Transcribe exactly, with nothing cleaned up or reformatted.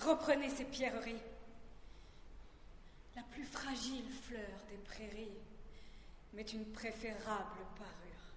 reprenez ces pierreries. La plus fragile fleur des prairies met une préférable parure.